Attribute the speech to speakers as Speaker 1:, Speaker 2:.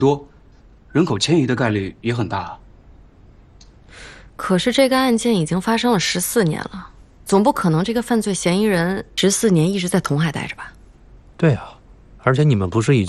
Speaker 1: 多，人口迁移的概率也很大啊。
Speaker 2: 可是这个案件已经发生了14年了，总不可能这个犯罪嫌疑人14年一直在同海待着吧？
Speaker 3: 对啊，而且你们不是已经